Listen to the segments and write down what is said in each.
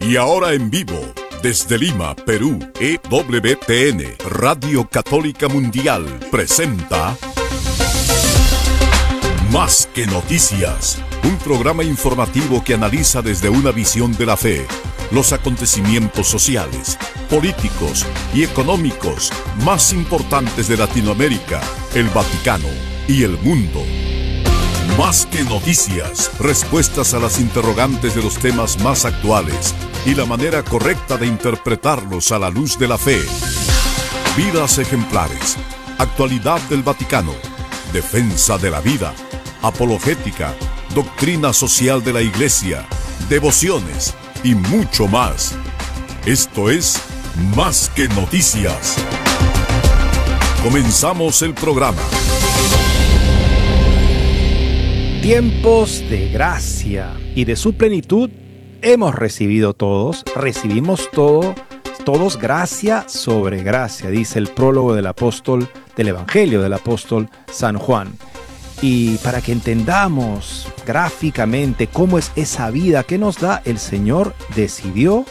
Y ahora en vivo, desde Lima, Perú, EWTN, Radio Católica Mundial, presenta Más que Noticias, un programa informativo que analiza desde una visión de la fe los acontecimientos sociales, políticos y económicos más importantes de Latinoamérica, el Vaticano y el mundo. Más que noticias, respuestas a las interrogantes de los temas más actuales y la manera correcta de interpretarlos a la luz de la fe. Vidas ejemplares, actualidad del Vaticano, defensa de la vida, apologética, doctrina social de la Iglesia, devociones y mucho más. Esto es Más que Noticias. Comenzamos el programa. Tiempos de gracia y de su plenitud hemos recibido todos, recibimos todos gracia sobre gracia, dice el prólogo del Evangelio del apóstol San Juan. Y para que entendamos gráficamente cómo es esa vida que nos da, el Señor decidió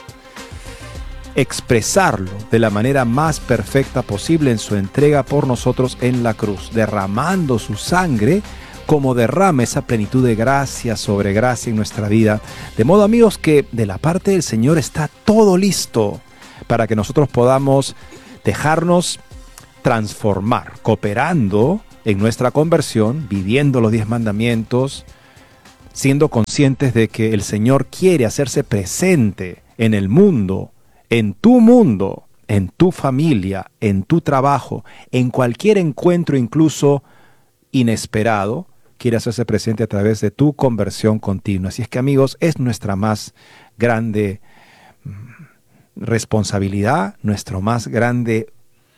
expresarlo de la manera más perfecta posible en su entrega por nosotros en la cruz, derramando su sangre como derrama esa plenitud de gracia sobre gracia en nuestra vida. De modo, amigos, que de la parte del Señor está todo listo para que nosotros podamos dejarnos transformar, cooperando en nuestra conversión, viviendo los 10 mandamientos, siendo conscientes de que el Señor quiere hacerse presente en el mundo, en tu familia, en tu trabajo, en cualquier encuentro incluso inesperado, quiere hacerse presente a través de tu conversión continua. Así es que, amigos, es nuestra más grande responsabilidad, nuestro más grande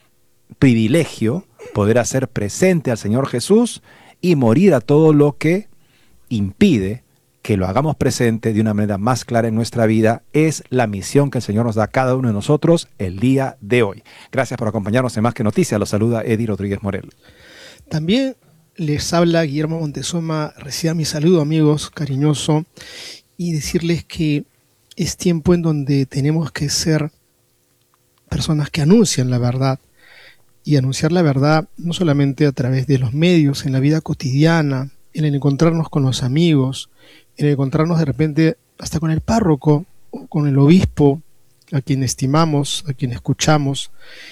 privilegio poder hacer presente al Señor Jesús y morir a todo lo que impide que lo hagamos presente de una manera más clara en nuestra vida. Es la misión que el Señor nos da a cada uno de nosotros el día de hoy. Gracias por acompañarnos en Más que Noticias. Los saluda Eddie Rodríguez Morel. También les habla Guillermo Montezuma. Reciban mi saludo, amigos, cariñoso, y decirles que es tiempo en donde tenemos que ser personas que anuncian la verdad, y anunciar la verdad no solamente a través de los medios, en la vida cotidiana, en el encontrarnos con los amigos, en el encontrarnos de repente hasta con el párroco o con el obispo, a quien estimamos, a quien escuchamos,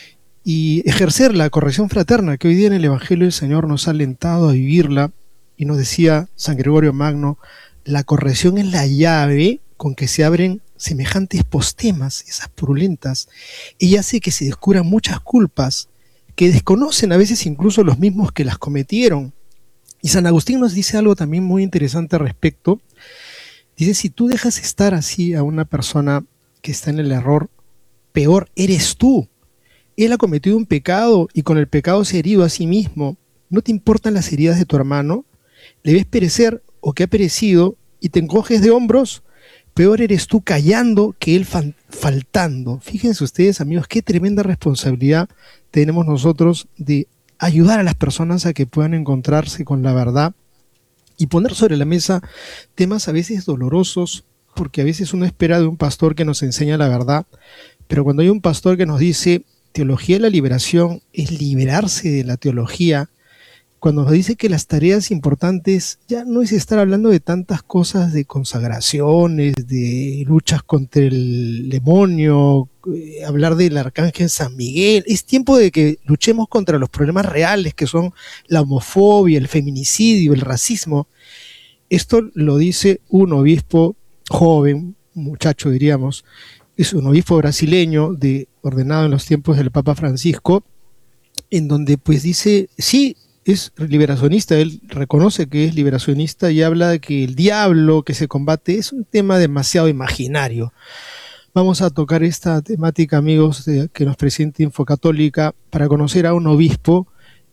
y ejercer la corrección fraterna que hoy día en el Evangelio del Señor nos ha alentado a vivirla. Y nos decía San Gregorio Magno, la corrección es la llave con que se abren semejantes postemas, esas purulentas. Ella hace que se descubran muchas culpas que desconocen a veces incluso los mismos que las cometieron. Y San Agustín nos dice algo también muy interesante al respecto. Dice, si tú dejas estar así a una persona que está en el error, peor eres tú. Él ha cometido un pecado y con el pecado se ha herido a sí mismo. ¿No te importan las heridas de tu hermano? ¿Le ves perecer o que ha perecido y te encoges de hombros? Peor eres tú callando que él faltando. Fíjense ustedes, amigos, qué tremenda responsabilidad tenemos nosotros de ayudar a las personas a que puedan encontrarse con la verdad y poner sobre la mesa temas a veces dolorosos, porque a veces uno espera de un pastor que nos enseña la verdad, pero cuando hay un pastor que nos dice teología de la liberación es liberarse de la teología, cuando nos dice que las tareas importantes ya no es estar hablando de tantas cosas de consagraciones, de luchas contra el demonio, hablar del arcángel San Miguel. Es tiempo de que luchemos contra los problemas reales que son la homofobia, el feminicidio, el racismo. Esto lo dice un obispo joven, muchacho diríamos, es un obispo brasileño ordenado en los tiempos del Papa Francisco, en donde pues dice, sí, es liberacionista, él reconoce que es liberacionista y habla de que el diablo que se combate es un tema demasiado imaginario. Vamos a tocar esta temática, amigos, que nos presenta Infocatólica, para conocer a un obispo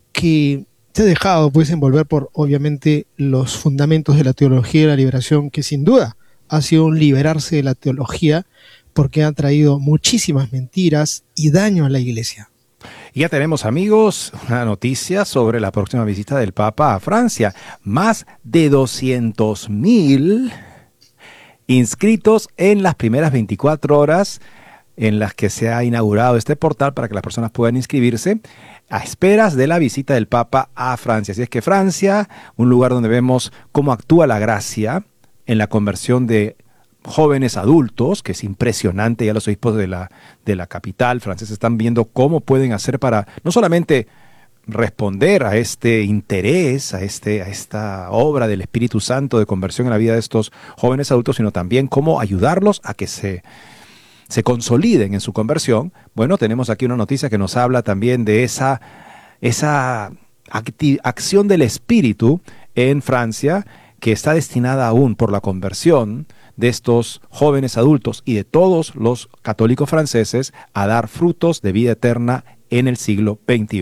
que se ha dejado pues envolver por, obviamente, los fundamentos de la teología de la liberación, que sin duda ha sido un liberarse de la teología, porque ha traído muchísimas mentiras y daño a la Iglesia. Y ya tenemos, amigos, una noticia sobre la próxima visita del Papa a Francia. Más de 200,000 inscritos en las primeras 24 horas en las que se ha inaugurado este portal para que las personas puedan inscribirse a esperas de la visita del Papa a Francia. Así es que Francia, un lugar donde vemos cómo actúa la gracia en la conversión de jóvenes adultos, que es impresionante. Ya los obispos de la capital francesa están viendo cómo pueden hacer para no solamente responder a este interés, a esta obra del Espíritu Santo de conversión en la vida de estos jóvenes adultos, sino también cómo ayudarlos a que se consoliden en su conversión. Bueno, tenemos aquí una noticia que nos habla también de esa acción del Espíritu en Francia, que está destinada aún por la conversión de estos jóvenes adultos y de todos los católicos franceses a dar frutos de vida eterna en el siglo XXI.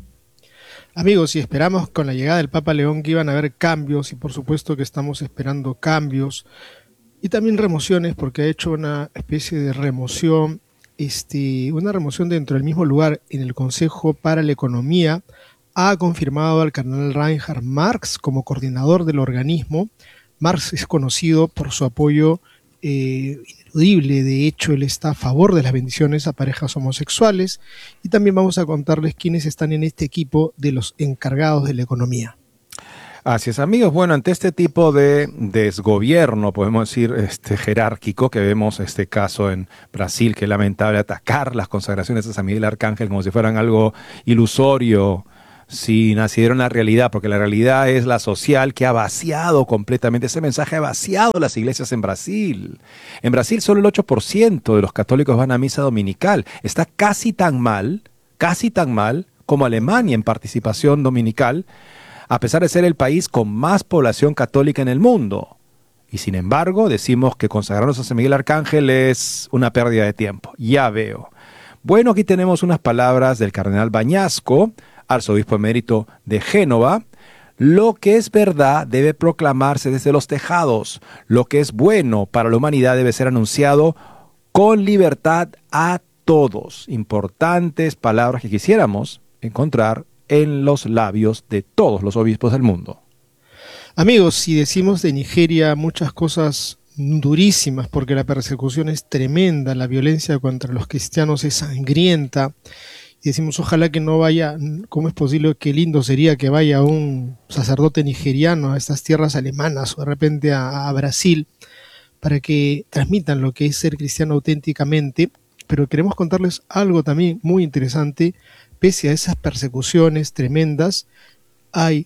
Amigos, y esperamos con la llegada del Papa León que iban a haber cambios, y por supuesto que estamos esperando cambios y también remociones, porque ha hecho una especie de remoción, una remoción dentro del mismo lugar en el Consejo para la Economía. Ha confirmado al cardenal Reinhard Marx como coordinador del organismo. Marx es conocido por su apoyo ineludible. De hecho, él está a favor de las bendiciones a parejas homosexuales. Y también vamos a contarles quiénes están en este equipo de los encargados de la economía. Así es, amigos. Bueno, ante este tipo de desgobierno, podemos decir, jerárquico, que vemos este caso en Brasil, que es lamentable, atacar las consagraciones de San Miguel Arcángel como si fueran algo ilusorio, si nacieron la realidad, porque la realidad es la social, que ha vaciado completamente. Ese mensaje ha vaciado las iglesias en Brasil. En Brasil solo el 8% de los católicos van a misa dominical. Está casi tan mal como Alemania en participación dominical, a pesar de ser el país con más población católica en el mundo. Y sin embargo, decimos que consagrarnos a San Miguel Arcángel es una pérdida de tiempo. Ya veo. Bueno, aquí tenemos unas palabras del cardenal Bañasco, arzobispo emérito de Génova. Lo que es verdad debe proclamarse desde los tejados. Lo que es bueno para la humanidad debe ser anunciado con libertad a todos. Importantes palabras que quisiéramos encontrar en los labios de todos los obispos del mundo. Amigos, si decimos de Nigeria muchas cosas durísimas, porque la persecución es tremenda, la violencia contra los cristianos es sangrienta, y decimos ojalá que no vaya, ¿cómo es posible? Qué lindo sería que vaya un sacerdote nigeriano a estas tierras alemanas o de repente a Brasil para que transmitan lo que es ser cristiano auténticamente. Pero queremos contarles algo también muy interesante. Pese a esas persecuciones tremendas, hay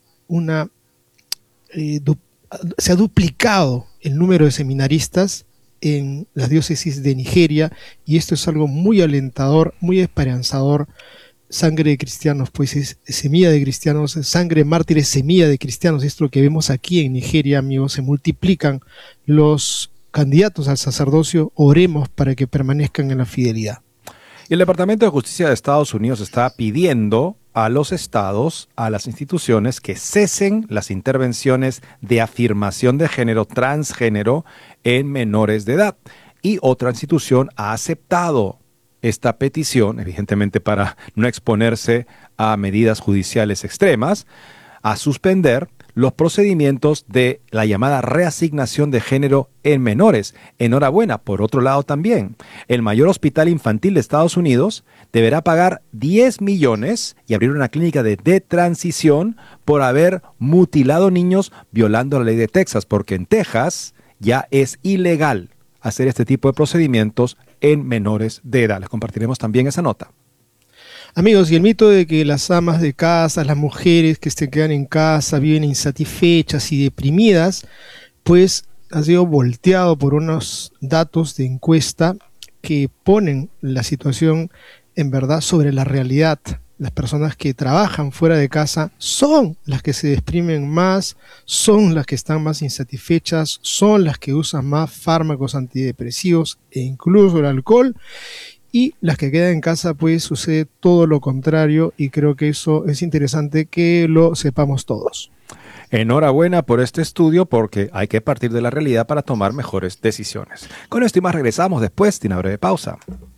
se ha duplicado el número de seminaristas en las diócesis de Nigeria, y esto es algo muy alentador, muy esperanzador. Sangre de cristianos, pues es semilla de cristianos, sangre de mártires, semilla de cristianos. Esto es lo que vemos aquí en Nigeria, amigos. Se multiplican los candidatos al sacerdocio. Oremos para que permanezcan en la fidelidad. Y el Departamento de Justicia de Estados Unidos está pidiendo a los estados, a las instituciones, que cesen las intervenciones de afirmación de género transgénero en menores de edad. Y otra institución ha aceptado esta petición, evidentemente para no exponerse a medidas judiciales extremas, a suspender los procedimientos de la llamada reasignación de género en menores. Enhorabuena. Por otro lado también, el mayor hospital infantil de Estados Unidos deberá pagar 10 millones y abrir una clínica de detransición por haber mutilado niños violando la ley de Texas, porque en Texas ya es ilegal hacer este tipo de procedimientos en menores de edad. Les compartiremos también esa nota. Amigos, y el mito de que las amas de casa, las mujeres que se quedan en casa, viven insatisfechas y deprimidas, pues ha sido volteado por unos datos de encuesta que ponen la situación en verdad sobre la realidad. Las personas que trabajan fuera de casa son las que se deprimen más, son las que están más insatisfechas, son las que usan más fármacos antidepresivos e incluso el alcohol. Y las que quedan en casa, pues sucede todo lo contrario, y creo que eso es interesante que lo sepamos todos. Enhorabuena por este estudio, porque hay que partir de la realidad para tomar mejores decisiones. Con esto y más regresamos después de una breve pausa.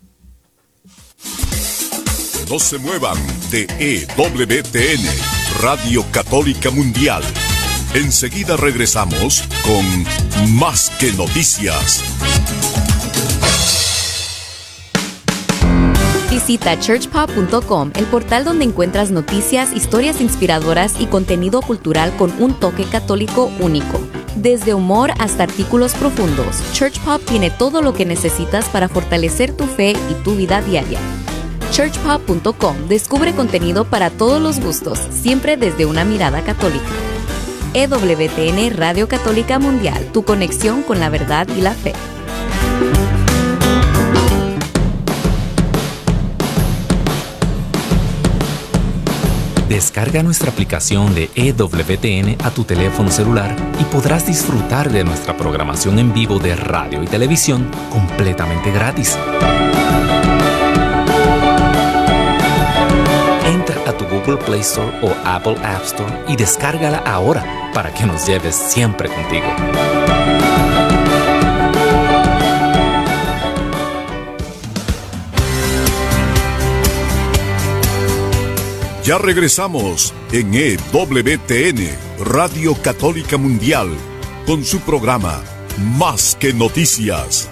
No se muevan de EWTN, Radio Católica Mundial. Enseguida regresamos con Más que Noticias. Visita churchpop.com, el portal donde encuentras noticias, historias inspiradoras y contenido cultural con un toque católico único. Desde humor hasta artículos profundos, ChurchPop tiene todo lo que necesitas para fortalecer tu fe y tu vida diaria. churchpop.com descubre contenido para todos los gustos, siempre desde una mirada católica. EWTN Radio Católica Mundial, tu conexión con la verdad y la fe. Descarga nuestra aplicación de EWTN a tu teléfono celular y podrás disfrutar de nuestra programación en vivo de radio y televisión completamente gratis. Entra a tu Google Play Store o Apple App Store y descárgala ahora para que nos lleves siempre contigo. Ya regresamos en EWTN, Radio Católica Mundial, con su programa Más que Noticias.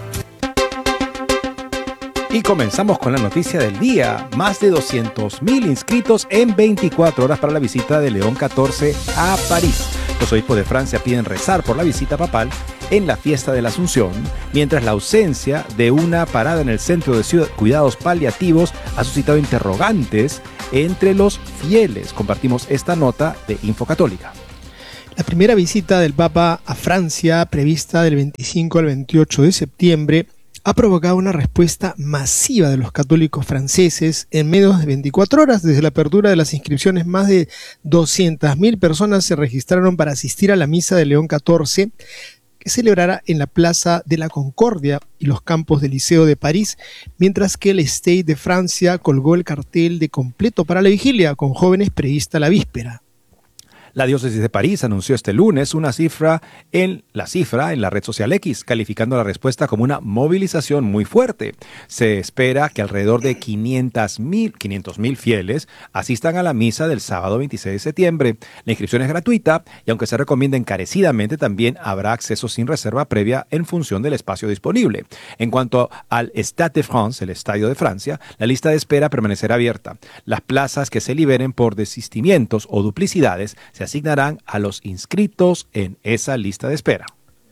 Y comenzamos con la noticia del día. Más de 200,000 inscritos en 24 horas para la visita de León XIV a París. Los obispos de Francia piden rezar por la visita papal en la fiesta de la Asunción, mientras la ausencia de una parada en el Centro de Cuidados Paliativos ha suscitado interrogantes entre los fieles. Compartimos esta nota de Infocatólica. La primera visita del Papa a Francia, prevista del 25 al 28 de septiembre, ha provocado una respuesta masiva de los católicos franceses. En menos de 24 horas desde la apertura de las inscripciones, más de 200,000 personas se registraron para asistir a la misa de León XIV, que celebrará en la Plaza de la Concordia y los campos del Liceo de París, mientras que el Stade de Francia colgó el cartel de completo para la vigilia, con jóvenes prevista la víspera. La diócesis de París anunció este lunes una cifra en la red social X, calificando la respuesta como una movilización muy fuerte. Se espera que alrededor de 500,000 fieles asistan a la misa del sábado 26 de septiembre. La inscripción es gratuita y aunque se recomienda encarecidamente, también habrá acceso sin reserva previa en función del espacio disponible. En cuanto al Stade de France, el Estadio de Francia, la lista de espera permanecerá abierta. Las plazas que se liberen por desistimientos o duplicidades se asignarán a los inscritos en esa lista de espera.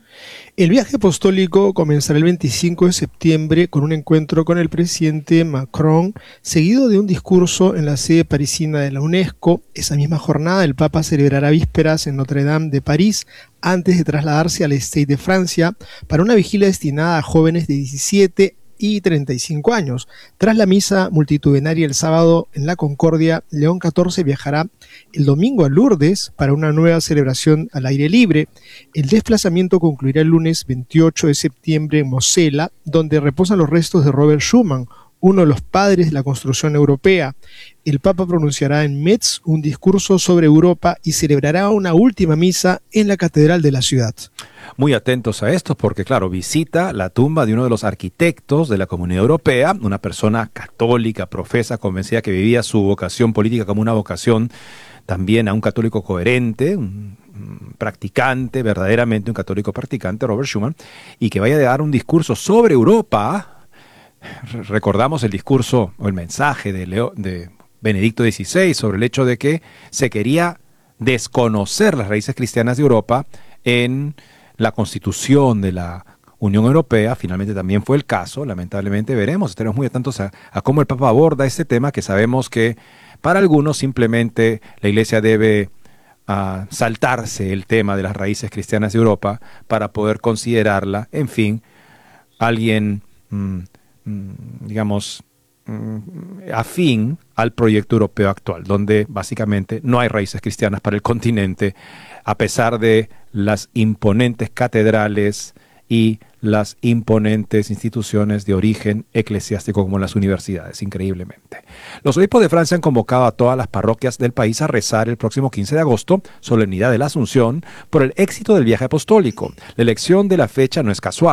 El viaje apostólico comenzará el 25 de septiembre con un encuentro con el presidente Macron, seguido de un discurso en la sede parisina de la UNESCO. Esa misma jornada el Papa celebrará vísperas en Notre Dame de París, antes de trasladarse al Stade de Francia para una vigilia destinada a jóvenes de 17 y 35 años. Tras la misa multitudinaria el sábado en la Concordia, León XIV viajará el domingo a Lourdes para una nueva celebración al aire libre. El desplazamiento concluirá el lunes 28 de septiembre en Mosela, donde reposan los restos de Robert Schuman, uno de los padres de la construcción europea. El Papa pronunciará en Metz un discurso sobre Europa y celebrará una última misa en la catedral de la ciudad. Muy atentos a esto porque, claro, visita la tumba de uno de los arquitectos de la Comunidad Europea, una persona católica, profesa, convencida que vivía su vocación política como una vocación también a un católico coherente, un practicante, verdaderamente un católico practicante, Robert Schuman, y que vaya a dar un discurso sobre Europa. Recordamos el discurso o el mensaje de Benedicto XVI sobre el hecho de que se quería desconocer las raíces cristianas de Europa en la Constitución de la Unión Europea. Finalmente también fue el caso, lamentablemente veremos, estaremos muy atentos a cómo el Papa aborda este tema, que sabemos que para algunos simplemente la Iglesia debe saltarse el tema de las raíces cristianas de Europa para poder considerarla, en fin, alguien digamos, afín al proyecto europeo actual, donde básicamente no hay raíces cristianas para el continente, a pesar de las imponentes catedrales y las imponentes instituciones de origen eclesiástico como las universidades, increíblemente. Los obispos de Francia han convocado a todas las parroquias del país a rezar el próximo 15 de agosto, solemnidad de la Asunción, por el éxito del viaje apostólico. La elección de la fecha no es casual.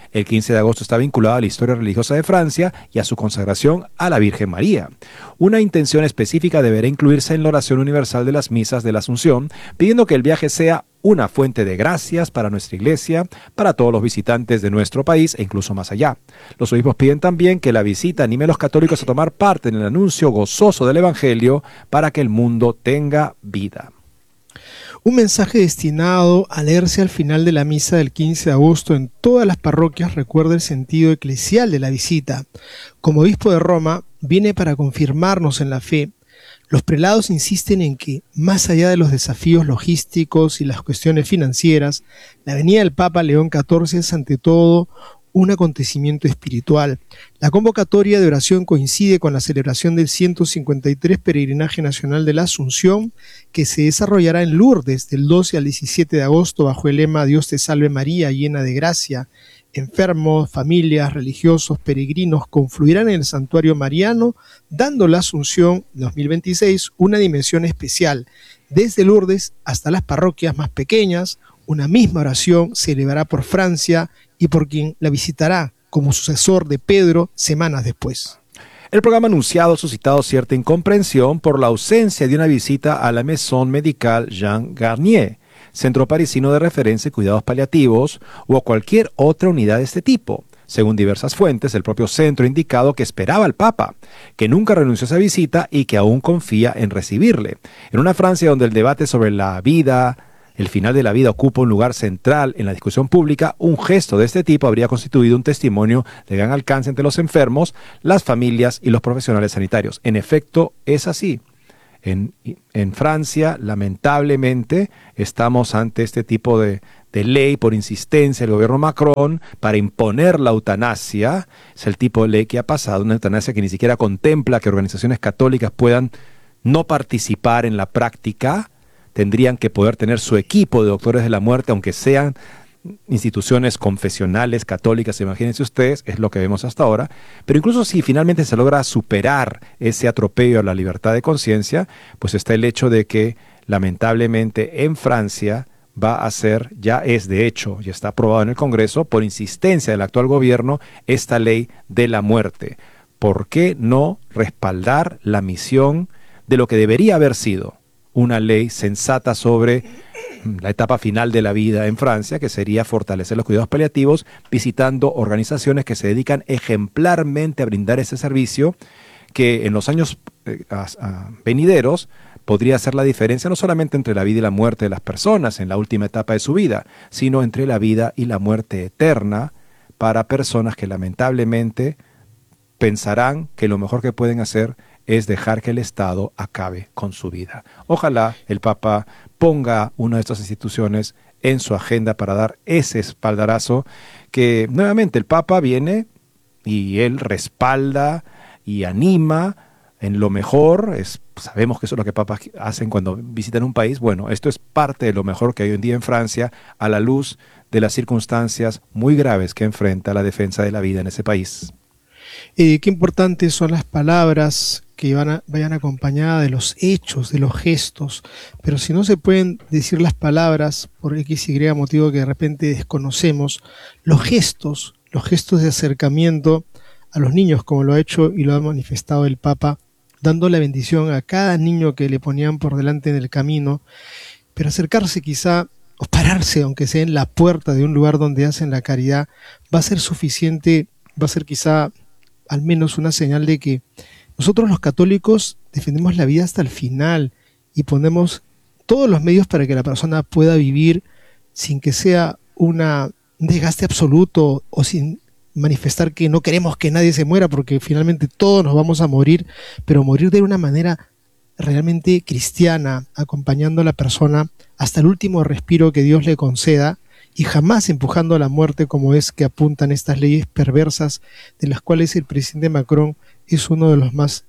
El 15 de agosto está vinculado a la historia religiosa de Francia y a su consagración a la Virgen María. Una intención específica deberá incluirse en la oración universal de las misas de la Asunción, pidiendo que el viaje sea una fuente de gracias para nuestra iglesia, para todos los visitantes de nuestro país e incluso más allá. Los obispos piden también que la visita anime a los católicos a tomar parte en el anuncio gozoso del Evangelio para que el mundo tenga vida. Un mensaje destinado a leerse al final de la misa del 15 de agosto en todas las parroquias recuerda el sentido eclesial de la visita. Como obispo de Roma, viene para confirmarnos en la fe. Los prelados insisten en que, más allá de los desafíos logísticos y las cuestiones financieras, la venida del Papa León XIV es ante todo un acontecimiento espiritual. La convocatoria de oración coincide con la celebración del 153 Peregrinaje Nacional de la Asunción, que se desarrollará en Lourdes del 12 al 17 de agosto bajo el lema Dios te salve María, llena de gracia. Enfermos, familias, religiosos, peregrinos confluirán en el santuario mariano, dando la Asunción 2026 una dimensión especial. Desde Lourdes hasta las parroquias más pequeñas, una misma oración se elevará por Francia y por quien la visitará como sucesor de Pedro semanas después. El programa anunciado ha suscitado cierta incomprensión por la ausencia de una visita a la Maison Médicale Jean Garnier, centro parisino de referencia y cuidados paliativos, o a cualquier otra unidad de este tipo. Según diversas fuentes, el propio centro ha indicado que esperaba al Papa, que nunca renunció a esa visita y que aún confía en recibirle. En una Francia donde el debate sobre la vida, el final de la vida ocupa un lugar central en la discusión pública, un gesto de este tipo habría constituido un testimonio de gran alcance entre los enfermos, las familias y los profesionales sanitarios. En efecto, es así. En Francia, lamentablemente, estamos ante este tipo de ley por insistencia del gobierno Macron para imponer la eutanasia. Es el tipo de ley que ha pasado, una eutanasia que ni siquiera contempla que organizaciones católicas puedan no participar en la práctica. Tendrían que poder tener su equipo de doctores de la muerte, aunque sean instituciones confesionales, católicas, imagínense ustedes, es lo que vemos hasta ahora. Pero incluso si finalmente se logra superar ese atropello a la libertad de conciencia, pues está el hecho de que lamentablemente en Francia va a ser, ya es de hecho, ya está aprobado en el Congreso, por insistencia del actual gobierno, esta ley de la muerte. ¿Por qué no respaldar la misión de lo que debería haber sido una ley sensata sobre la etapa final de la vida en Francia, que sería fortalecer los cuidados paliativos, visitando organizaciones que se dedican ejemplarmente a brindar ese servicio, que en los años venideros podría hacer la diferencia no solamente entre la vida y la muerte de las personas en la última etapa de su vida, sino entre la vida y la muerte eterna para personas que lamentablemente pensarán que lo mejor que pueden hacer es dejar que el Estado acabe con su vida. Ojalá el Papa ponga una de estas instituciones en su agenda para dar ese espaldarazo que nuevamente el Papa viene y él respalda y anima en lo mejor. Sabemos que eso es lo que papas hacen cuando visitan un país. Bueno, esto es parte de lo mejor que hay hoy en día en Francia a la luz de las circunstancias muy graves que enfrenta la defensa de la vida en ese país. Qué importantes son las palabras que vayan acompañadas de los hechos, de los gestos, pero si no se pueden decir las palabras por X y motivo que de repente desconocemos, los gestos de acercamiento a los niños, como lo ha hecho y lo ha manifestado el Papa, dando la bendición a cada niño que le ponían por delante en el camino, pero acercarse quizá o pararse, aunque sea en la puerta de un lugar donde hacen la caridad, va a ser suficiente, va a ser quizá al menos una señal de que nosotros los católicos defendemos la vida hasta el final y ponemos todos los medios para que la persona pueda vivir sin que sea un desgaste absoluto o sin manifestar que no queremos que nadie se muera, porque finalmente todos nos vamos a morir, pero morir de una manera realmente cristiana, acompañando a la persona hasta el último respiro que Dios le conceda y jamás empujando a la muerte, como es que apuntan estas leyes perversas de las cuales el presidente Macron es uno de los más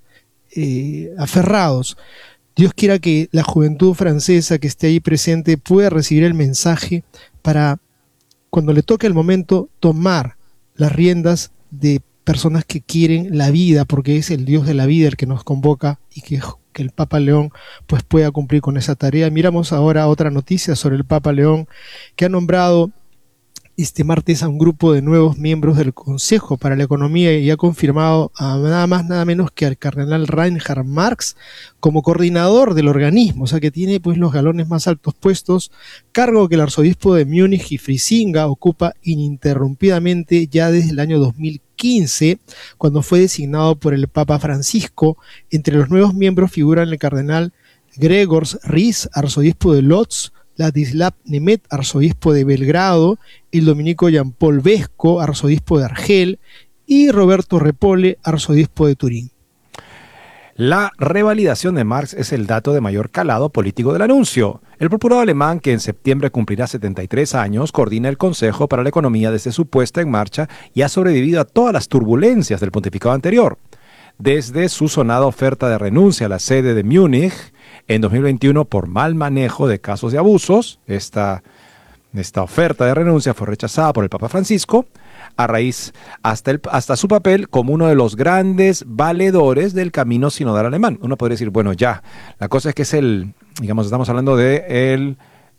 aferrados. Dios quiera que la juventud francesa que esté ahí presente pueda recibir el mensaje para, cuando le toque el momento, tomar las riendas de personas que quieren la vida, porque es el Dios de la vida el que nos convoca y que el Papa León pues pueda cumplir con esa tarea. Miramos ahora otra noticia sobre el Papa León, que ha nombrado este martes a un grupo de nuevos miembros del Consejo para la Economía y ha confirmado a nada más nada menos que al cardenal Reinhard Marx como coordinador del organismo, o sea que tiene pues los galones más altos puestos, cargo que el arzobispo de Múnich y Frisinga ocupa ininterrumpidamente ya desde el año 2015, cuando fue designado por el Papa Francisco. Entre los nuevos miembros figuran el cardenal Gregors Ries, arzobispo de Lodz, Ladislav Nemet, arzobispo de Belgrado, el dominico Jean-Paul Vesco, arzobispo de Argel, y Roberto Repole, arzobispo de Turín. La revalidación de Marx es el dato de mayor calado político del anuncio. El procurador alemán, que en septiembre cumplirá 73 años, coordina el Consejo para la Economía desde su puesta en marcha y ha sobrevivido a todas las turbulencias del pontificado anterior. Desde su sonada oferta de renuncia a la sede de Múnich en 2021 por mal manejo de casos de abusos, esta oferta de renuncia fue rechazada por el Papa Francisco, a raíz hasta su papel como uno de los grandes valedores del camino sinodal alemán. Uno podría decir, bueno, ya, la cosa es que es estamos hablando de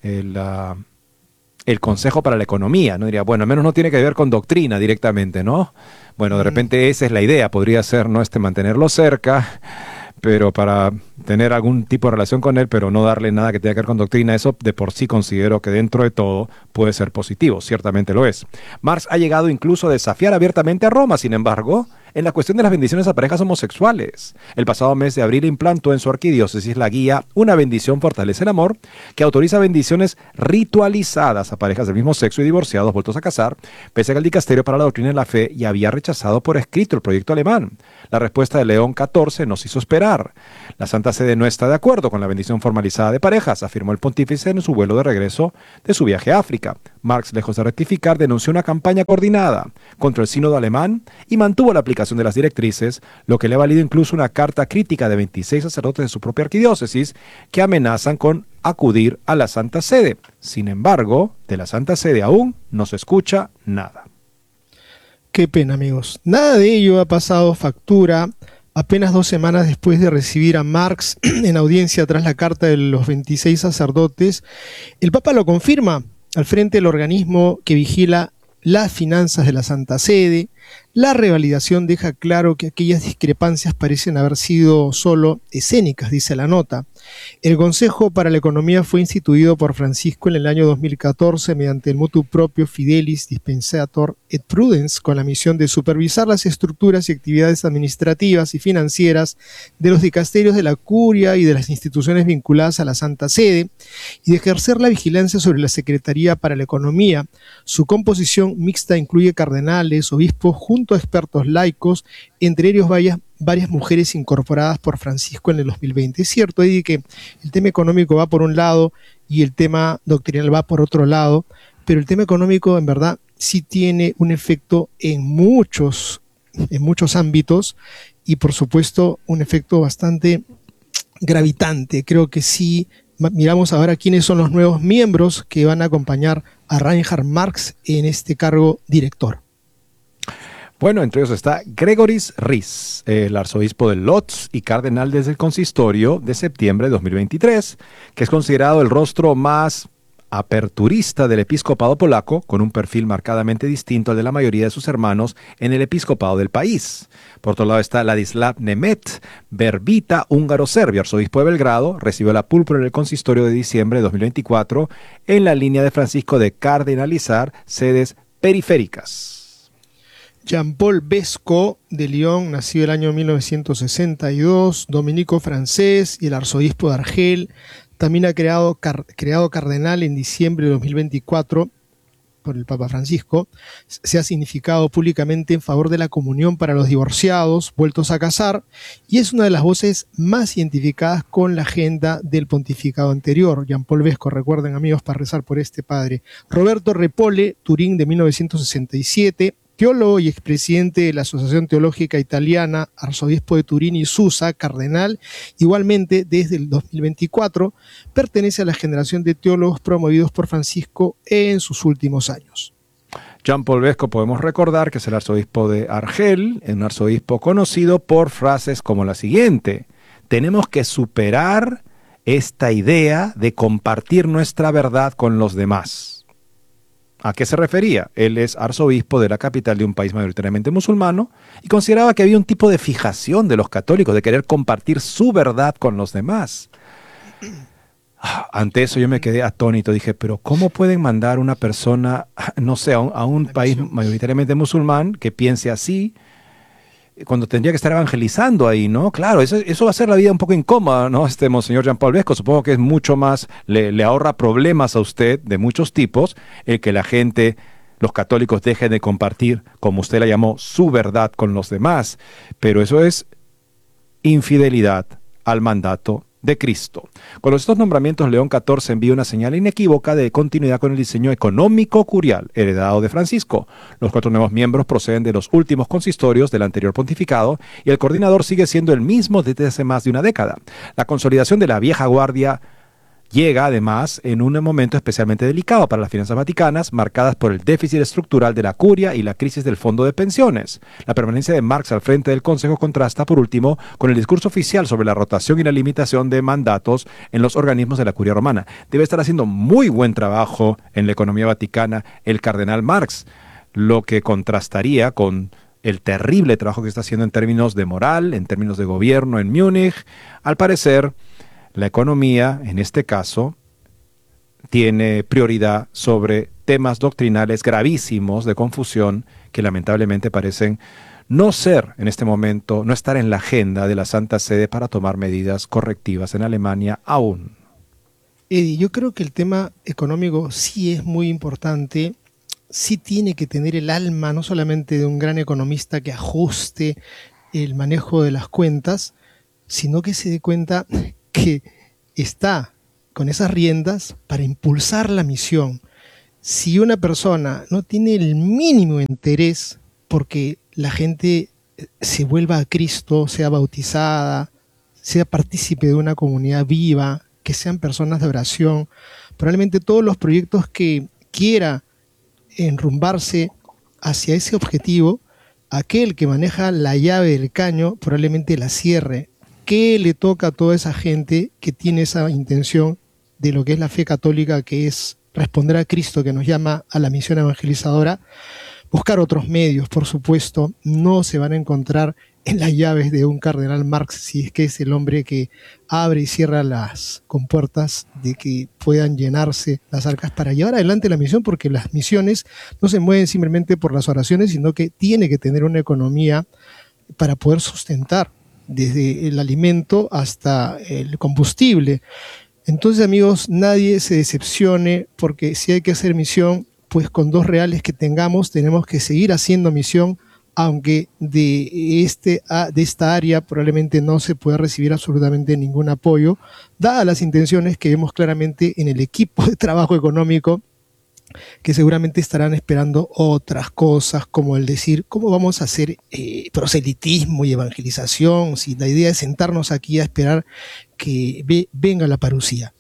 el Consejo para la Economía, ¿no? Diría, bueno, al menos no tiene que ver con doctrina directamente, ¿no? Bueno, de repente esa es la idea, podría ser, ¿no? Mantenerlo cerca, pero para tener algún tipo de relación con él, pero no darle nada que tenga que ver con doctrina, eso de por sí considero que dentro de todo puede ser positivo, ciertamente lo es. Marx ha llegado incluso a desafiar abiertamente a Roma, sin embargo, en la cuestión de las bendiciones a parejas homosexuales. El pasado mes de abril implantó en su arquidiócesis la guía Una bendición fortalece el amor, que autoriza bendiciones ritualizadas a parejas del mismo sexo y divorciados vueltos a casar, pese a que el Dicasterio para la Doctrina de la Fe ya había rechazado por escrito el proyecto alemán. La respuesta de León XIV nos hizo esperar. La Santa Sede no está de acuerdo con la bendición formalizada de parejas, afirmó el pontífice en su vuelo de regreso de su viaje a África. Marx, lejos de rectificar, denunció una campaña coordinada contra el sínodo alemán y mantuvo la aplicación de las directrices, lo que le ha valido incluso una carta crítica de 26 sacerdotes de su propia arquidiócesis que amenazan con acudir a la Santa Sede. Sin embargo, de la Santa Sede aún no se escucha nada. Qué pena, amigos. Nada de ello ha pasado factura apenas 2 semanas después de recibir a Marx en audiencia tras la carta de los 26 sacerdotes. El Papa lo confirma al frente del organismo que vigila las finanzas de la Santa Sede. La revalidación deja claro que aquellas discrepancias parecen haber sido solo escénicas, dice la nota. El Consejo para la Economía fue instituido por Francisco en el año 2014 mediante el motu proprio Fidelis Dispensator et Prudens, con la misión de supervisar las estructuras y actividades administrativas y financieras de los dicasterios de la Curia y de las instituciones vinculadas a la Santa Sede, y de ejercer la vigilancia sobre la Secretaría para la Economía. Su composición mixta incluye cardenales, obispos, junto a expertos laicos, entre ellos varias mujeres incorporadas por Francisco en el 2020. Es cierto, Eddie, que el tema económico va por un lado y el tema doctrinal va por otro lado, pero el tema económico en verdad sí tiene un efecto en muchos ámbitos y por supuesto un efecto bastante gravitante. Creo que sí. Miramos ahora quiénes son los nuevos miembros que van a acompañar a Reinhard Marx en este cargo director. Bueno, entre ellos está Gregoris Ries, el arzobispo de Lodz y cardenal desde el consistorio de septiembre de 2023, que es considerado el rostro más aperturista del episcopado polaco, con un perfil marcadamente distinto al de la mayoría de sus hermanos en el episcopado del país. Por otro lado está Ladislav Nemet, verbita húngaro-serbio, arzobispo de Belgrado, recibió la púrpura en el consistorio de diciembre de 2024 en la línea de Francisco de cardenalizar sedes periféricas. Jean-Paul Vesco, de Lyon, nacido el año 1962, dominico francés y el arzobispo de Argel. También ha creado cardenal en diciembre de 2024 por el Papa Francisco. Se ha significado públicamente en favor de la comunión para los divorciados vueltos a casar y es una de las voces más identificadas con la agenda del pontificado anterior. Jean-Paul Vesco, recuerden, amigos, para rezar por este padre. Roberto Repole, Turín, de 1967, teólogo y expresidente de la Asociación Teológica Italiana, arzobispo de Turín y Susa, cardenal, igualmente desde el 2024, pertenece a la generación de teólogos promovidos por Francisco en sus últimos años. Jean-Paul Vesco, podemos recordar que es el arzobispo de Argel, un arzobispo conocido por frases como la siguiente: tenemos que superar esta idea de compartir nuestra verdad con los demás. ¿A qué se refería? Él es arzobispo de la capital de un país mayoritariamente musulmano y consideraba que había un tipo de fijación de los católicos de querer compartir su verdad con los demás. Ante eso yo me quedé atónito. Dije, pero ¿cómo pueden mandar una persona, no sé, a un país mayoritariamente musulmán que piense así cuando tendría que estar evangelizando ahí, ¿no? Claro, eso va a hacer la vida un poco incómoda, ¿no? Monseñor Jean-Paul Vesco, supongo que es mucho más, le ahorra problemas a usted de muchos tipos el que la gente, los católicos, dejen de compartir, como usted la llamó, su verdad con los demás. Pero eso es infidelidad al mandato de Cristo. Con estos nombramientos, León XIV envía una señal inequívoca de continuidad con el diseño económico curial heredado de Francisco. Los 4 nuevos miembros proceden de los últimos consistorios del anterior pontificado y el coordinador sigue siendo el mismo desde hace más de una década. La consolidación de la vieja guardia llega, además, en un momento especialmente delicado para las finanzas vaticanas, marcadas por el déficit estructural de la curia y la crisis del fondo de pensiones. La permanencia de Marx al frente del Consejo contrasta, por último, con el discurso oficial sobre la rotación y la limitación de mandatos en los organismos de la curia romana. Debe estar haciendo muy buen trabajo en la economía vaticana el cardenal Marx, lo que contrastaría con el terrible trabajo que está haciendo en términos de moral, en términos de gobierno en Múnich. Al parecer, la economía, en este caso, tiene prioridad sobre temas doctrinales gravísimos de confusión que lamentablemente parecen no ser en este momento, no estar en la agenda de la Santa Sede para tomar medidas correctivas en Alemania aún. Eddie, yo creo que el tema económico sí es muy importante, sí tiene que tener el alma no solamente de un gran economista que ajuste el manejo de las cuentas, sino que se dé cuenta que está con esas riendas para impulsar la misión. Si una persona no tiene el mínimo interés porque la gente se vuelva a Cristo, sea bautizada, sea partícipe de una comunidad viva, que sean personas de oración, probablemente todos los proyectos que quiera enrumbarse hacia ese objetivo, aquel que maneja la llave del caño probablemente la cierre. ¿Qué le toca a toda esa gente que tiene esa intención de lo que es la fe católica, que es responder a Cristo, que nos llama a la misión evangelizadora? Buscar otros medios, por supuesto. No se van a encontrar en las llaves de un cardenal Marx, si es que es el hombre que abre y cierra las compuertas de que puedan llenarse las arcas para llevar adelante la misión, porque las misiones no se mueven simplemente por las oraciones, sino que tiene que tener una economía para poder sustentar desde el alimento hasta el combustible. Entonces, amigos, nadie se decepcione, porque si hay que hacer misión, pues con 2 reales que tengamos, tenemos que seguir haciendo misión, aunque de esta área probablemente no se pueda recibir absolutamente ningún apoyo, dadas las intenciones que vemos claramente en el equipo de trabajo económico, que seguramente estarán esperando otras cosas, como el decir, ¿cómo vamos a hacer proselitismo y evangelización si la idea es sentarnos aquí a esperar que venga la parucía?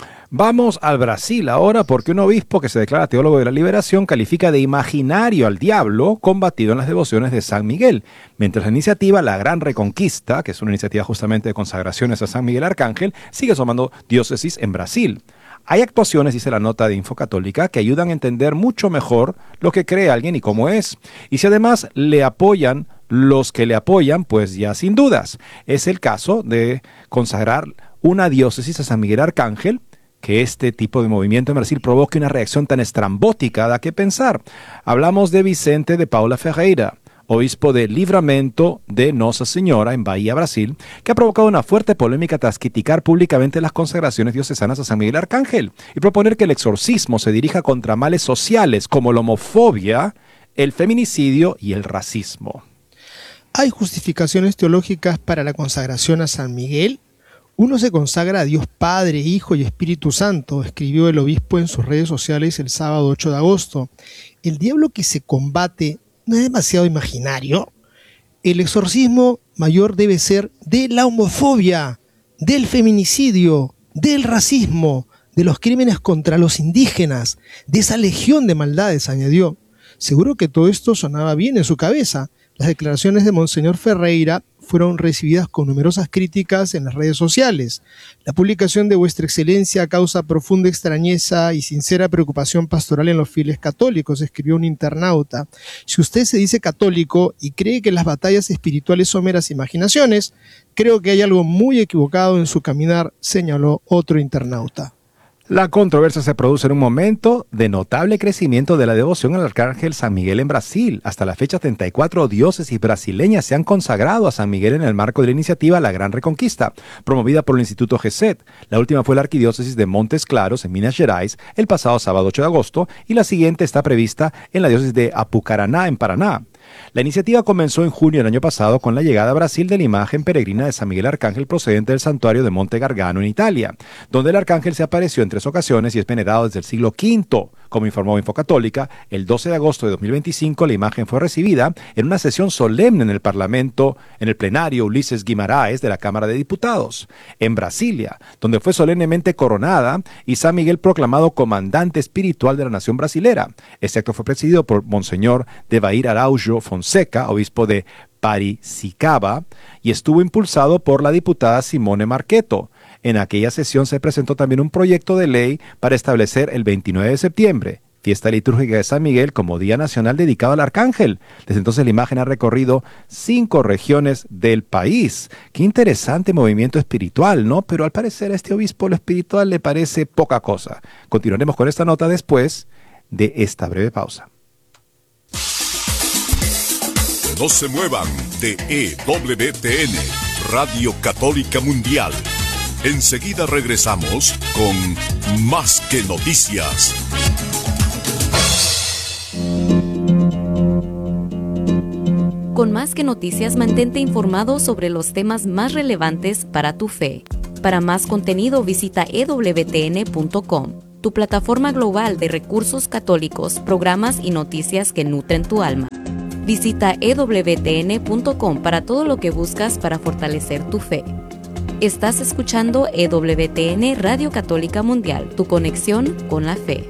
Vamos al Brasil ahora, porque un obispo que se declara teólogo de la liberación califica de imaginario al diablo combatido en las devociones de San Miguel, mientras la iniciativa La Gran Reconquista, que es una iniciativa justamente de consagraciones a San Miguel Arcángel, sigue sumando diócesis en Brasil. Hay actuaciones, dice la nota de Infocatólica, que ayudan a entender mucho mejor lo que cree alguien y cómo es. Y si además le apoyan los que le apoyan, pues ya sin dudas. Es el caso de consagrar una diócesis a San Miguel Arcángel, que este tipo de movimiento en Brasil provoque una reacción tan estrambótica, da que pensar. Hablamos de Vicente de Paula Ferreira, obispo de Livramento de Nossa Señora en Bahía, Brasil, que ha provocado una fuerte polémica tras criticar públicamente las consagraciones diocesanas a San Miguel Arcángel y proponer que el exorcismo se dirija contra males sociales como la homofobia, el feminicidio y el racismo. ¿Hay justificaciones teológicas para la consagración a San Miguel? Uno se consagra a Dios Padre, Hijo y Espíritu Santo, escribió el obispo en sus redes sociales el sábado 8 de agosto. El diablo que se combate no es demasiado imaginario. El exorcismo mayor debe ser de la homofobia, del feminicidio, del racismo, de los crímenes contra los indígenas, de esa legión de maldades, añadió. Seguro que todo esto sonaba bien en su cabeza. Las declaraciones de Monseñor Ferreira fueron recibidas con numerosas críticas en las redes sociales. La publicación de Vuestra Excelencia causa profunda extrañeza y sincera preocupación pastoral en los fieles católicos, escribió un internauta. Si usted se dice católico y cree que las batallas espirituales son meras imaginaciones, creo que hay algo muy equivocado en su caminar, señaló otro internauta. La controversia se produce en un momento de notable crecimiento de la devoción al arcángel San Miguel en Brasil. Hasta la fecha, 34 diócesis brasileñas se han consagrado a San Miguel en el marco de la iniciativa La Gran Reconquista, promovida por el Instituto GESET. La última fue la arquidiócesis de Montes Claros, en Minas Gerais, el pasado sábado 8 de agosto, y la siguiente está prevista en la diócesis de Apucarana, en Paraná. La iniciativa comenzó en junio del año pasado con la llegada a Brasil de la imagen peregrina de San Miguel Arcángel procedente del santuario de Monte Gargano en Italia, donde el arcángel se apareció en 3 ocasiones y es venerado desde el siglo V. Como informó Infocatólica, el 12 de agosto de 2025 la imagen fue recibida en una sesión solemne en el Parlamento, en el plenario Ulises Guimarães de la Cámara de Diputados, en Brasilia, donde fue solemnemente coronada y San Miguel proclamado comandante espiritual de la nación brasilera. Este acto fue presidido por Monseñor Devair Araújo Fonseca, obispo de Piracicaba, y estuvo impulsado por la diputada Simone Marchetto. En aquella sesión se presentó también un proyecto de ley para establecer el 29 de septiembre, fiesta litúrgica de San Miguel, como Día Nacional dedicado al Arcángel. Desde entonces la imagen ha recorrido 5 regiones del país. Qué interesante movimiento espiritual, ¿no? Pero al parecer a este obispo lo espiritual le parece poca cosa. Continuaremos con esta nota después de esta breve pausa. No se muevan de EWTN, Radio Católica Mundial. Enseguida regresamos con Más que Noticias. Con Más que Noticias, mantente informado sobre los temas más relevantes para tu fe. Para más contenido, visita ewtn.com, tu plataforma global de recursos católicos, programas y noticias que nutren tu alma. Visita ewtn.com para todo lo que buscas para fortalecer tu fe. Estás escuchando EWTN Radio Católica Mundial, tu conexión con la fe.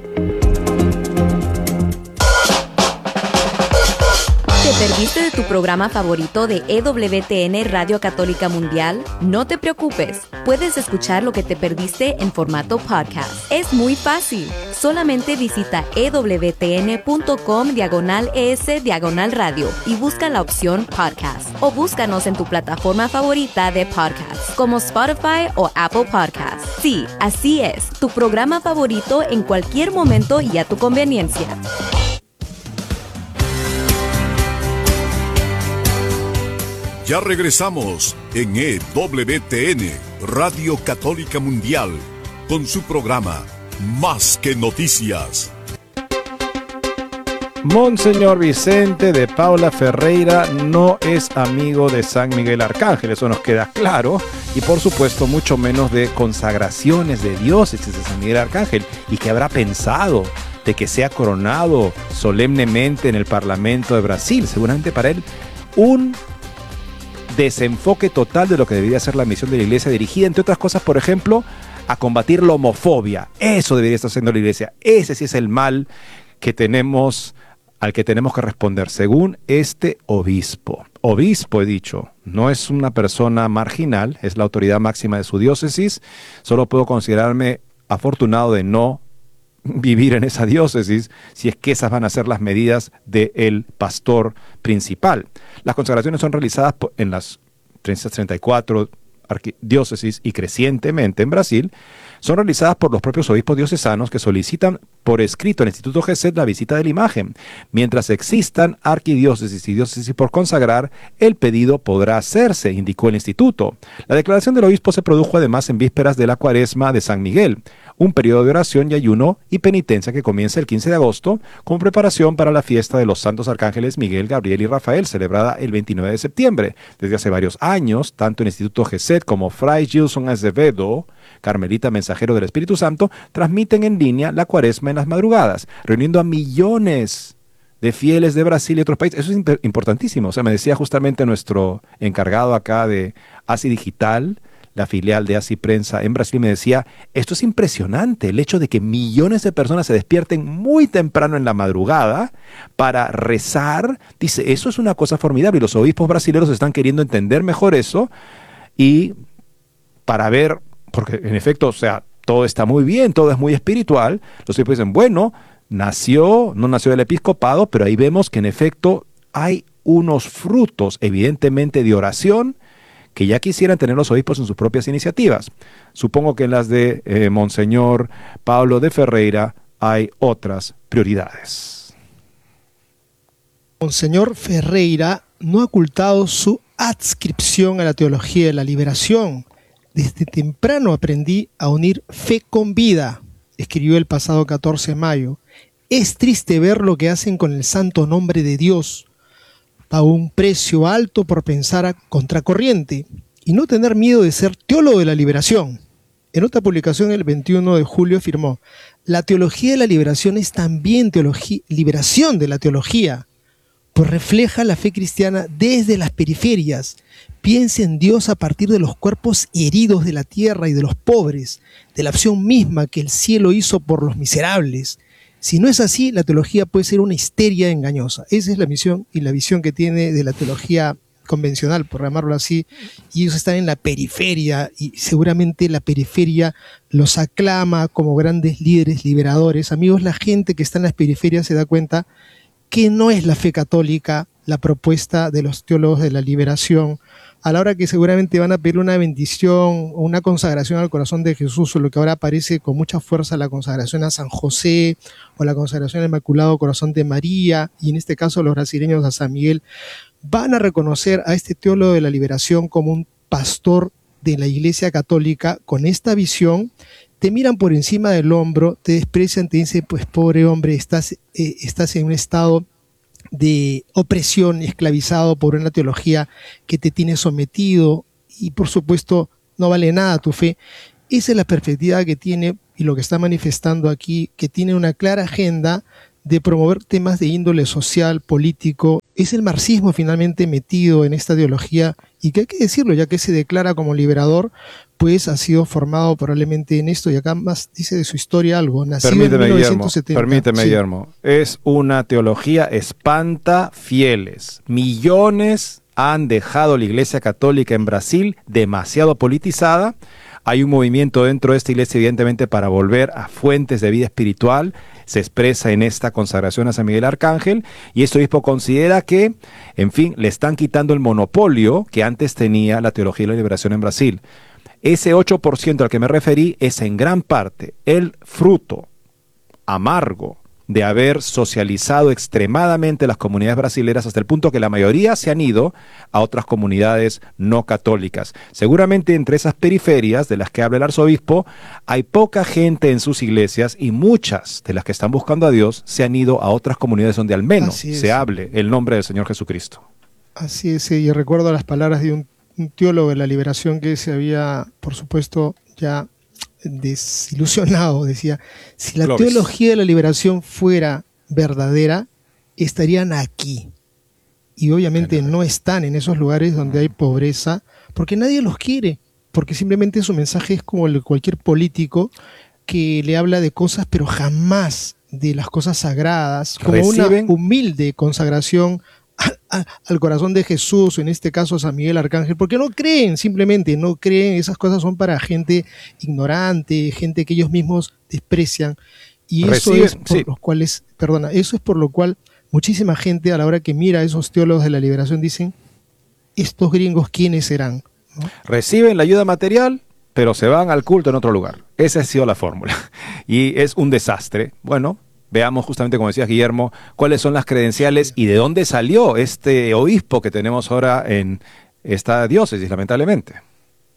¿Te perdiste de tu programa favorito de EWTN Radio Católica Mundial? No te preocupes, puedes escuchar lo que te perdiste en formato podcast. Es muy fácil. Solamente visita ewtn.com/es/radio y busca la opción podcast. O búscanos en tu plataforma favorita de podcast, como Spotify o Apple Podcasts. Sí, así es, tu programa favorito en cualquier momento y a tu conveniencia. Ya regresamos en EWTN, Radio Católica Mundial, con su programa Más que Noticias. Monseñor Vicente de Paula Ferreira no es amigo de San Miguel Arcángel, eso nos queda claro, y por supuesto mucho menos de consagraciones de diócesis de San Miguel Arcángel, y que habrá pensado de que sea coronado solemnemente en el Parlamento de Brasil. Seguramente para él un desenfoque total de lo que debería ser la misión de la Iglesia, dirigida, entre otras cosas, por ejemplo, a combatir la homofobia. Eso debería estar haciendo la Iglesia. Ese sí es el mal que tenemos, al que tenemos que responder, según este obispo. Obispo, he dicho, no es una persona marginal, es la autoridad máxima de su diócesis. Solo puedo considerarme afortunado de no vivir en esa diócesis, si es que esas van a ser las medidas del pastor principal. Las consagraciones son realizadas en las 334 diócesis y crecientemente en Brasil, son realizadas por los propios obispos diocesanos que solicitan por escrito al Instituto GESET la visita de la imagen. Mientras existan arquidiócesis y diócesis por consagrar, el pedido podrá hacerse, indicó el instituto. La declaración del obispo se produjo además en vísperas de la Cuaresma de San Miguel, un periodo de oración y ayuno y penitencia que comienza el 15 de agosto como preparación para la fiesta de los santos arcángeles Miguel, Gabriel y Rafael, celebrada el 29 de septiembre. Desde hace varios años, tanto el Instituto GESET como Fray Gilson Azevedo, carmelita mensajero del Espíritu Santo, transmiten en línea la Cuaresma en las madrugadas, reuniendo a millones de fieles de Brasil y otros países. Eso es importantísimo. O sea, me decía justamente nuestro encargado acá de ASI Digital, la filial de Así Prensa en Brasil, me decía, esto es impresionante, el hecho de que millones de personas se despierten muy temprano en la madrugada para rezar. Dice, eso es una cosa formidable y los obispos brasileños están queriendo entender mejor eso y para ver, porque en efecto, o sea, todo está muy bien, todo es muy espiritual. Los obispos dicen, bueno, no nació del episcopado, pero ahí vemos que en efecto hay unos frutos evidentemente de oración que ya quisieran tener los obispos en sus propias iniciativas. Supongo que en las de Monseñor Pablo de Ferreira hay otras prioridades. Monseñor Ferreira no ha ocultado su adscripción a la teología de la liberación. Desde temprano aprendí a unir fe con vida, escribió el pasado 14 de mayo. Es triste ver lo que hacen con el santo nombre de Dios. Pagó un precio alto por pensar a contracorriente y no tener miedo de ser teólogo de la liberación. En otra publicación el 21 de julio afirmó, la teología de la liberación es también liberación de la teología, pues refleja la fe cristiana desde las periferias. Piensa en Dios a partir de los cuerpos heridos de la tierra y de los pobres, de la acción misma que el cielo hizo por los miserables. Si no es así, la teología puede ser una histeria engañosa. Esa es la misión y la visión que tiene de la teología convencional, por llamarlo así, y ellos están en la periferia y seguramente la periferia los aclama como grandes líderes liberadores. Amigos, la gente que está en las periferias se da cuenta que no es la fe católica la propuesta de los teólogos de la liberación, a la hora que seguramente van a pedir una bendición o una consagración al corazón de Jesús, o lo que ahora aparece con mucha fuerza la consagración a San José, o la consagración al Inmaculado Corazón de María, y en este caso los brasileños a San Miguel, van a reconocer a este teólogo de la liberación como un pastor de la Iglesia Católica con esta visión. Te miran por encima del hombro, te desprecian, te dicen, pues pobre hombre, estás en un estado de opresión, esclavizado por una teología que te tiene sometido y por supuesto no vale nada tu fe. Esa es la perspectiva que tiene y lo que está manifestando aquí, que tiene una clara agenda de promover temas de índole social, político. Es el marxismo finalmente metido en esta teología y que hay que decirlo, ya que se declara como liberador, pues ha sido formado probablemente en esto y acá más dice de su historia algo. Nacido en 1970. Permíteme, sí. Guillermo. Es una teología espanta fieles. Millones han dejado la Iglesia Católica en Brasil demasiado politizada. Hay un movimiento dentro de esta iglesia, evidentemente, para volver a fuentes de vida espiritual. Se expresa en esta consagración a San Miguel Arcángel, y este obispo considera que, en fin, le están quitando el monopolio que antes tenía la teología de la liberación en Brasil. Ese 8% al que me referí es en gran parte el fruto amargo de haber socializado extremadamente las comunidades brasileras hasta el punto que la mayoría se han ido a otras comunidades no católicas. Seguramente entre esas periferias de las que habla el arzobispo hay poca gente en sus iglesias y muchas de las que están buscando a Dios se han ido a otras comunidades donde al menos se hable el nombre del Señor Jesucristo. Así es, y recuerdo las palabras de un teólogo de la liberación que se había, por supuesto, ya desilusionado. Decía, si la teología de la liberación fuera verdadera, estarían aquí. Y obviamente no están en esos lugares donde hay pobreza, porque nadie los quiere, porque simplemente su mensaje es como el de cualquier político que le habla de cosas, pero jamás de las cosas sagradas, como una humilde consagración al corazón de Jesús, o en este caso a San Miguel Arcángel, porque no creen, simplemente no creen. Esas cosas son para gente ignorante, gente que ellos mismos desprecian, y eso es por los cuales, eso es por lo cual muchísima gente a la hora que mira a esos teólogos de la liberación dicen, estos gringos, ¿quiénes serán? ¿No? Reciben la ayuda material, pero se van al culto en otro lugar. Esa ha sido la fórmula, y es un desastre. Bueno, veamos justamente, como decías, Guillermo, cuáles son las credenciales y de dónde salió este obispo que tenemos ahora en esta diócesis, lamentablemente.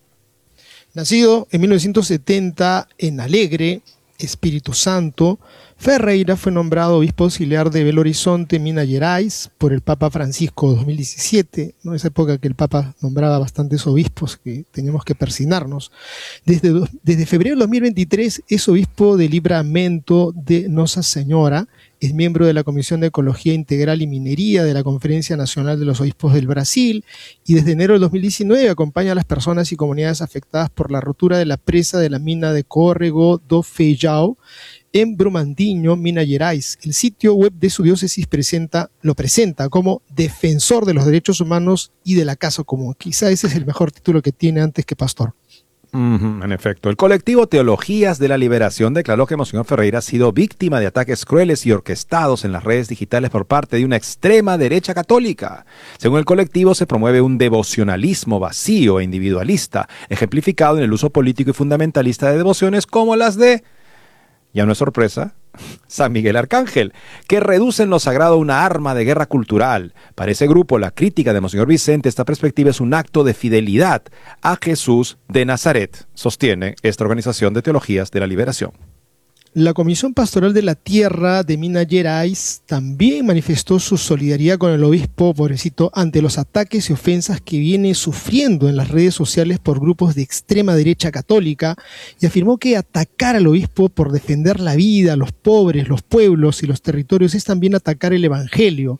Nacido en 1970 en Alegre, Espíritu Santo, Ferreira fue nombrado obispo auxiliar de Belo Horizonte, Minas Gerais, por el Papa Francisco 2017, ¿no? Esa época que el Papa nombraba bastantes obispos que teníamos que persignarnos. Desde febrero de 2023 es obispo de Livramento de Nossa Senhora, es miembro de la Comisión de Ecología Integral y Minería de la Conferencia Nacional de los Obispos del Brasil, y desde enero del 2019 acompaña a las personas y comunidades afectadas por la rotura de la presa de la mina de Córrego do Feijão en Brumadinho, Minas Gerais. El sitio web de su diócesis lo presenta como defensor de los derechos humanos y de la casa común. Quizá ese es el mejor título que tiene antes que pastor. En efecto, el colectivo Teologías de la Liberación declaró que Monseñor Ferreira ha sido víctima de ataques crueles y orquestados en las redes digitales por parte de una extrema derecha católica. Según el colectivo, se promueve un devocionalismo vacío e individualista, ejemplificado en el uso político y fundamentalista de devociones como las de, ya no es sorpresa, San Miguel Arcángel, que reducen lo sagrado a una arma de guerra cultural. Para ese grupo, la crítica de Monseñor Vicente, esta perspectiva es un acto de fidelidad a Jesús de Nazaret, sostiene esta organización de Teologías de la Liberación. La Comisión Pastoral de la Tierra de Minas Gerais también manifestó su solidaridad con el obispo, pobrecito, ante los ataques y ofensas que viene sufriendo en las redes sociales por grupos de extrema derecha católica, y afirmó que atacar al obispo por defender la vida, los pobres, los pueblos y los territorios es también atacar el Evangelio.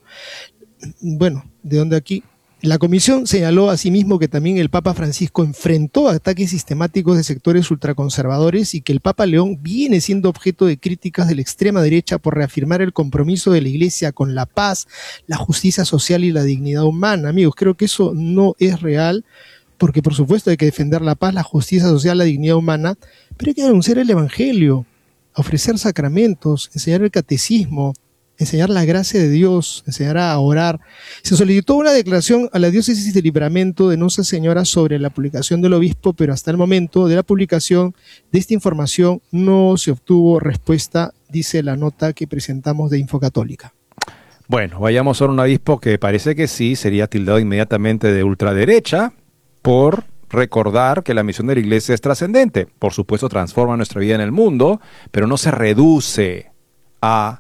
Bueno, de donde aquí... La comisión señaló asimismo que también el Papa Francisco enfrentó ataques sistemáticos de sectores ultraconservadores y que el Papa León viene siendo objeto de críticas de la extrema derecha por reafirmar el compromiso de la Iglesia con la paz, la justicia social y la dignidad humana. Amigos, creo que eso no es real, porque por supuesto hay que defender la paz, la justicia social, la dignidad humana, pero hay que anunciar el Evangelio, ofrecer sacramentos, enseñar el catecismo, enseñar la gracia de Dios, enseñar a orar. Se solicitó una declaración a la diócesis de Livramento de Nossa Señora sobre la publicación del obispo, pero hasta el momento de la publicación de esta información no se obtuvo respuesta, dice la nota que presentamos de Infocatólica. Bueno, vayamos a un obispo que parece que sí sería tildado inmediatamente de ultraderecha por recordar que la misión de la Iglesia es trascendente. Por supuesto, transforma nuestra vida en el mundo, pero no se reduce a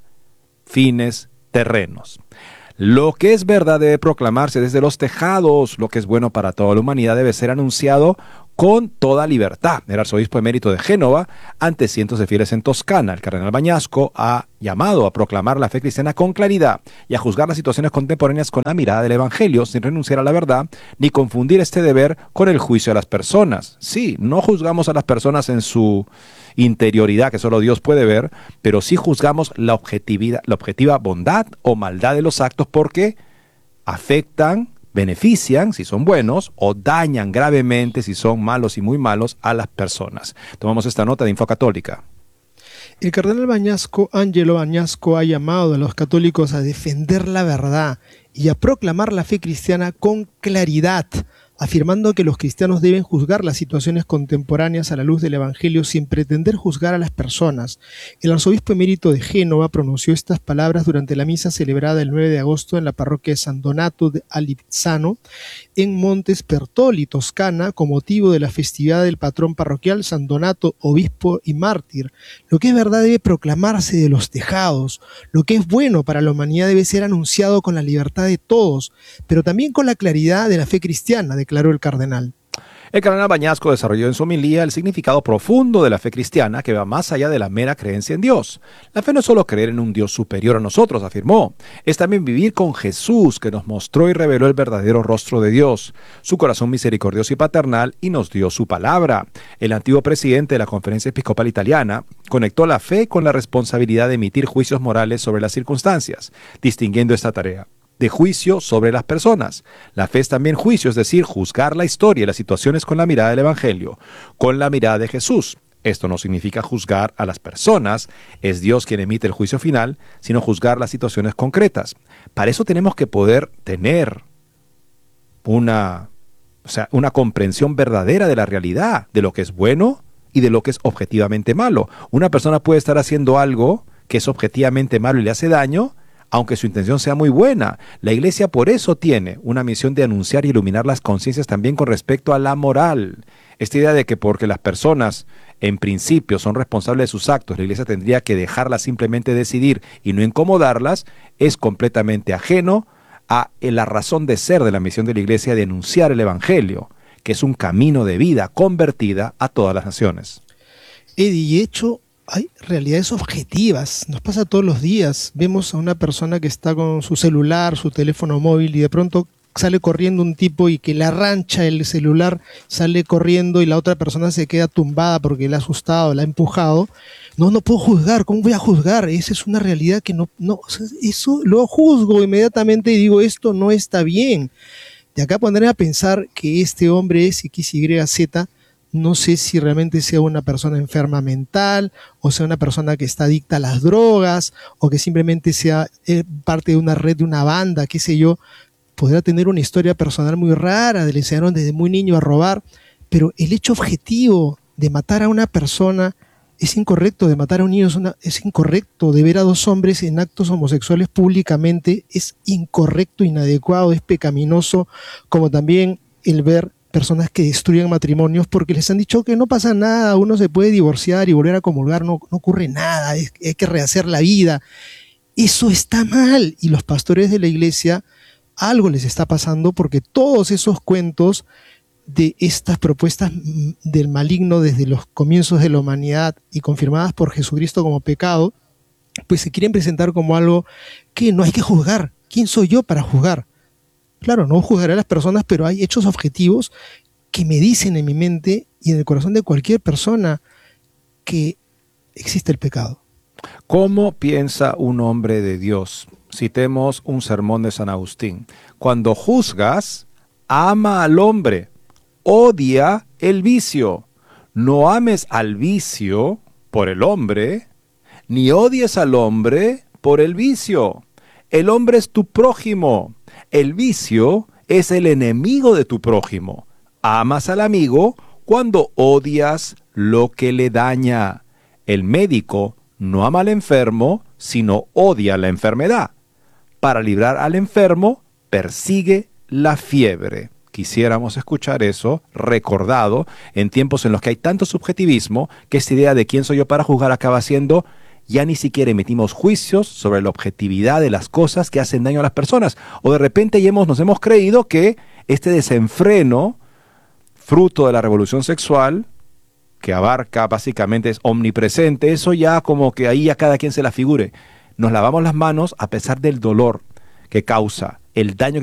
fines terrenos. Lo que es verdad debe proclamarse desde los tejados. Lo que es bueno para toda la humanidad debe ser anunciado con toda libertad. El arzobispo emérito de Génova, ante cientos de fieles en Toscana, el cardenal Bañasco, ha llamado a proclamar la fe cristiana con claridad y a juzgar las situaciones contemporáneas con la mirada del Evangelio, sin renunciar a la verdad, ni confundir este deber con el juicio a las personas. Sí, no juzgamos a las personas en su interioridad, que solo Dios puede ver, pero sí juzgamos la objetiva bondad o maldad de los actos, porque afectan, benefician si son buenos o dañan gravemente si son malos y muy malos a las personas. Tomamos esta nota de Infocatólica. El cardenal Bañasco, Angelo Bañasco, ha llamado a los católicos a defender la verdad y a proclamar la fe cristiana con claridad, afirmando que los cristianos deben juzgar las situaciones contemporáneas a la luz del Evangelio sin pretender juzgar a las personas. El arzobispo emérito de Génova pronunció estas palabras durante la misa celebrada el 9 de agosto en la parroquia de San Donato de Alizzano, en Montespertoli, Toscana, con motivo de la festividad del patrón parroquial San Donato, obispo y mártir. Lo que es verdad debe proclamarse de los tejados. Lo que es bueno para la humanidad debe ser anunciado con la libertad de todos, pero también con la claridad de la fe cristiana, declaró el cardenal. El cardenal Bañasco desarrolló en su homilía el significado profundo de la fe cristiana, que va más allá de la mera creencia en Dios. La fe no es solo creer en un Dios superior a nosotros, afirmó, es también vivir con Jesús, que nos mostró y reveló el verdadero rostro de Dios, su corazón misericordioso y paternal, y nos dio su palabra. El antiguo presidente de la Conferencia Episcopal Italiana conectó la fe con la responsabilidad de emitir juicios morales sobre las circunstancias, distinguiendo esta tarea de juicio sobre las personas. La fe es también juicio, es decir, juzgar la historia y las situaciones con la mirada del Evangelio, con la mirada de Jesús. Esto no significa juzgar a las personas, es Dios quien emite el juicio final, sino juzgar las situaciones concretas. Para eso tenemos que poder tener una comprensión verdadera de la realidad, de lo que es bueno y de lo que es objetivamente malo. Una persona puede estar haciendo algo que es objetivamente malo y le hace daño, aunque su intención sea muy buena. La Iglesia por eso tiene una misión de anunciar y iluminar las conciencias también con respecto a la moral. Esta idea de que porque las personas en principio son responsables de sus actos, la iglesia tendría que dejarlas simplemente decidir y no incomodarlas, es completamente ajeno a la razón de ser de la misión de la iglesia de anunciar el evangelio, que es un camino de vida convertida a todas las naciones. Eddie, de hecho, hay realidades objetivas, nos pasa todos los días. Vemos a una persona que está con su celular, su teléfono móvil, y de pronto sale corriendo un tipo y que le arrancha el celular, sale corriendo y la otra persona se queda tumbada porque le ha asustado, la ha empujado. No puedo juzgar, ¿cómo voy a juzgar? Esa es una realidad que no, eso lo juzgo inmediatamente y digo, esto no está bien. De acá ponerme a pensar que este hombre es XYZ, no sé si realmente sea una persona enferma mental, o sea una persona que está adicta a las drogas, o que simplemente sea parte de una red, de una banda, qué sé yo. Podrá tener una historia personal muy rara, le enseñaron desde muy niño a robar, pero el hecho objetivo de matar a una persona es incorrecto, de matar a un niño es incorrecto, de ver a dos hombres en actos homosexuales públicamente es incorrecto, inadecuado, es pecaminoso, como también el ver personas que destruyen matrimonios porque les han dicho que no pasa nada, uno se puede divorciar y volver a comulgar, no ocurre nada, hay que rehacer la vida. Eso está mal, y los pastores de la iglesia algo les está pasando, porque todos esos cuentos de estas propuestas del maligno desde los comienzos de la humanidad y confirmadas por Jesucristo como pecado, pues se quieren presentar como algo que no hay que juzgar. ¿Quién soy yo para juzgar? Claro, no juzgaré a las personas, pero hay hechos objetivos que me dicen en mi mente y en el corazón de cualquier persona que existe el pecado. ¿Cómo piensa un hombre de Dios? Citemos un sermón de San Agustín. Cuando juzgas, ama al hombre, odia el vicio. No ames al vicio por el hombre, ni odies al hombre por el vicio. El hombre es tu prójimo. El vicio es el enemigo de tu prójimo. Amas al amigo cuando odias lo que le daña. El médico no ama al enfermo, sino odia la enfermedad. Para librar al enfermo, persigue la fiebre. Quisiéramos escuchar eso recordado en tiempos en los que hay tanto subjetivismo que esta idea de quién soy yo para juzgar acaba siendo, ya ni siquiera emitimos juicios sobre la objetividad de las cosas que hacen daño a las personas. O de repente ya nos hemos creído que este desenfreno, fruto de la revolución sexual, que abarca básicamente, es omnipresente, eso ya como que ahí a cada quien se la figure. Nos lavamos las manos a pesar del dolor que causa, el daño